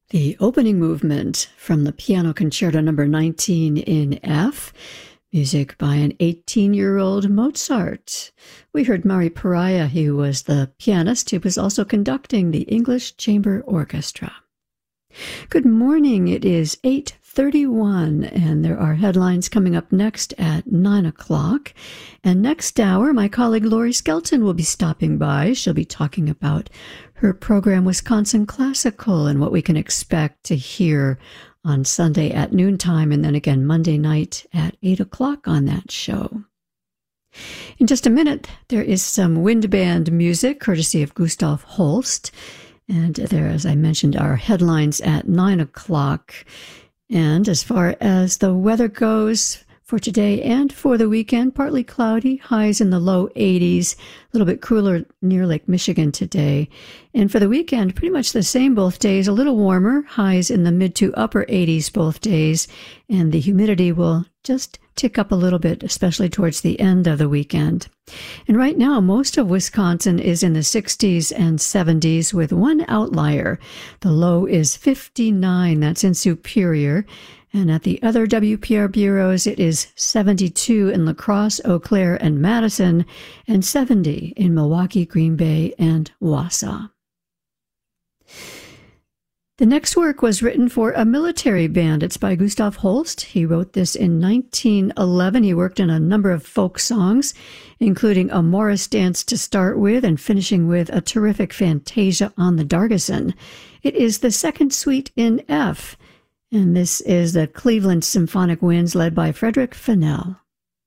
The opening movement from the Piano Concerto No. 19 in F, music by an 18-year-old Mozart. We heard Mari Pariah. He was the pianist who was also conducting the English Chamber Orchestra. Good morning. It is 8:31, and there are headlines coming up next at 9 o'clock. And next hour, my colleague Lori Skelton will be stopping by. She'll be talking about her program Wisconsin Classical and what we can expect to hear on Sunday at noontime, and then again Monday night at 8 o'clock on that show. In just a minute, there is some wind band music courtesy of Gustav Holst. And there, as I mentioned, are headlines at 9 o'clock. And as far as the weather goes for today and for the weekend, partly cloudy, highs in the low 80s, a little bit cooler near Lake Michigan today. And for the weekend, pretty much the same both days, a little warmer, highs in the mid to upper 80s both days. And the humidity will just tick up a little bit, especially towards the end of the weekend. And right now, most of Wisconsin is in the 60s and 70s with one outlier. The low is 59, that's in Superior. And at the other WPR bureaus, it is 72 in La Crosse, Eau Claire, and Madison, and 70 in Milwaukee, Green Bay, and Wausau. The next work was written for a military band. It's by Gustav Holst. He wrote this in 1911. He worked on a number of folk songs, including a Morris dance to start with and finishing with a terrific fantasia on the Dargeson. It is the second suite in F, and this is the Cleveland Symphonic Winds led by Frederick Fennell.